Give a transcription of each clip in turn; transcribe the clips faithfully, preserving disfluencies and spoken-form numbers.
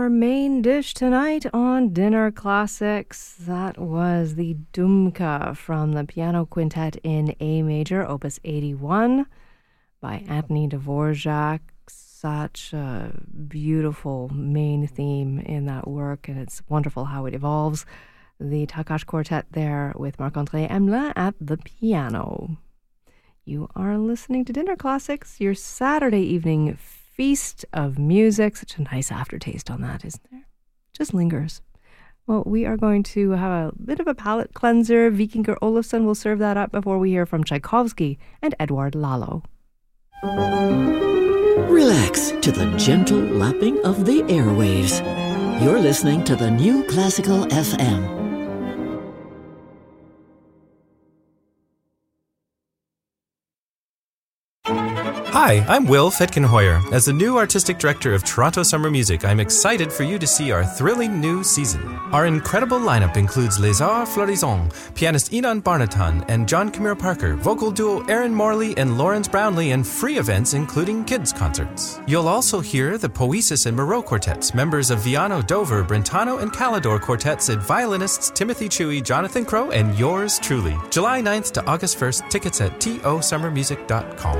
our main dish tonight on Dinner Classics. That was the Dumka from the Piano Quintet in A Major, Opus eighty-one by Anthony Dvorak. Such a beautiful main theme in that work, and it's wonderful how it evolves. The Takash Quartet there with Marc-André Hamelin at the piano. You are listening to Dinner Classics, your Saturday evening feast of music. Such a nice aftertaste on that, isn't there? Just lingers. Well, we are going to have a bit of a palate cleanser. Vikingur Olafsson will serve that up before we hear from Tchaikovsky and Edouard Lalo. Relax to the gentle lapping of the airwaves. You're listening to the New Classical F M. Hi, I'm Will Fetkenhoyer. As the new artistic director of Toronto Summer Music, I'm excited for you to see our thrilling new season. Our incredible lineup includes Les Arts Florissants, pianist Inan Barnatan and John Camille Parker, vocal duo Aaron Morley and Lawrence Brownlee, and free events including kids' concerts. You'll also hear the Poesis and Moreau quartets, members of Viano, Dover, Brentano, and Calidor quartets, and violinists Timothy Chewy, Jonathan Crow, and yours truly. July ninth to August first, tickets at t o summer music dot com.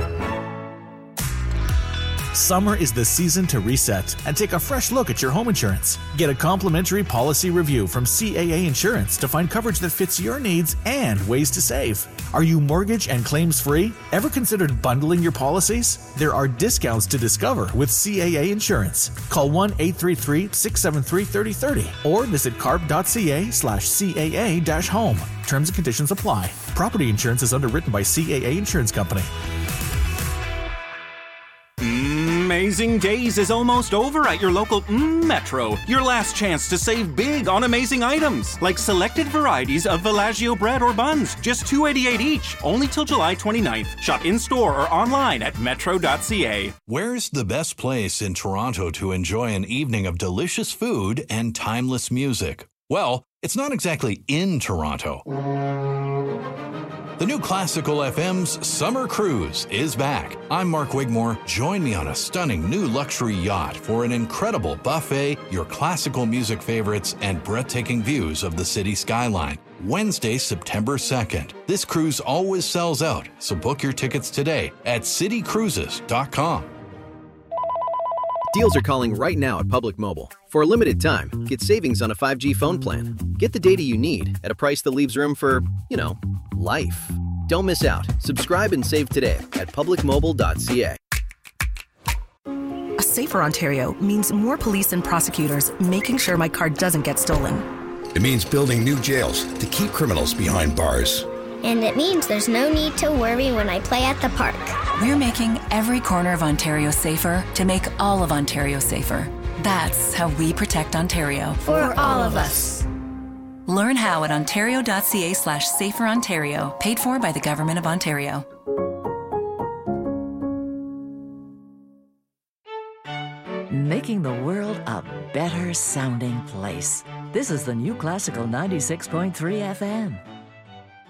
Summer is the season to reset and take a fresh look at your home insurance. Get a complimentary policy review from C A A Insurance to find coverage that fits your needs and ways to save. Are you mortgage and claims free? Ever considered bundling your policies? There are discounts to discover with C A A Insurance. Call one eight three three, six seven three, three zero three zero or visit carp.ca slash CAA dash home. Terms and conditions apply. Property insurance is underwritten by C A A Insurance Company. Amazing Days is almost over at your local mm, Metro. Your last chance to save big on amazing items, like selected varieties of Villaggio bread or buns, just two dollars and eighty-eight cents each, only till July twenty-ninth. Shop in-store or online at metro dot c a. Where's the best place in Toronto to enjoy an evening of delicious food and timeless music? Well, it's not exactly in Toronto. The New Classical F M's Summer Cruise is back. I'm Mark Wigmore. Join me on a stunning new luxury yacht for an incredible buffet, your classical music favorites, and breathtaking views of the city skyline. Wednesday, September second. This cruise always sells out, so book your tickets today at city cruises dot com. Deals are calling right now at Public Mobile. For a limited time, get savings on a five G phone plan. Get the data you need at a price that leaves room for, you know, life. Don't miss out. Subscribe and save today at public mobile dot c a. A safer Ontario means more police and prosecutors making sure my car doesn't get stolen. It means building new jails to keep criminals behind bars. And it means there's no need to worry when I play at the park. We're making every corner of Ontario safer to make all of Ontario safer. That's how we protect Ontario. For all of us. Learn how at ontario.ca slash safer Ontario. Paid for by the Government of Ontario. Making the world a better sounding place. This is the New Classical ninety-six point three F M.